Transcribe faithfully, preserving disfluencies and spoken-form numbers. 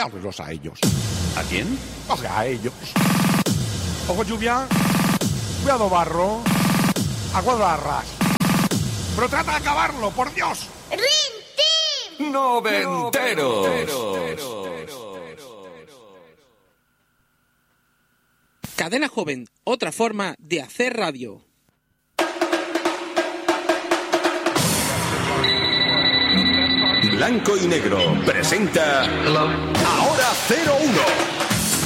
golpearlos a ellos. ¿A quién? O sea, a ellos. Ojo lluvia, cuidado barro, aguas barras. Pero trata de acabarlo, por Dios. ¡Rin-tin! ¡Noventeros! Cadena Joven, otra forma de hacer radio. Blanco y Negro presenta Ahora cero uno.